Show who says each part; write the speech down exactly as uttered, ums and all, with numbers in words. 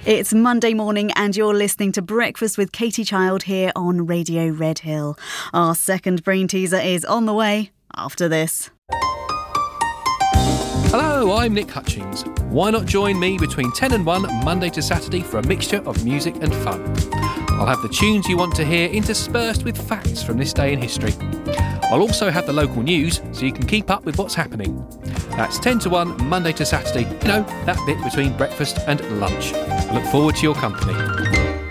Speaker 1: It's Monday morning and you're listening to Breakfast with Katie Child here on Radio Red Hill. Our second brain teaser is on the way after this.
Speaker 2: Hello, I'm Nick Hutchings. Why not join me between ten and one Monday to Saturday for a mixture of music and fun? I'll have the tunes you want to hear interspersed with facts from this day in history. I'll also have the local news so you can keep up with what's happening. That's ten to one Monday to Saturday, you know, that bit between breakfast and lunch. I look forward to your company.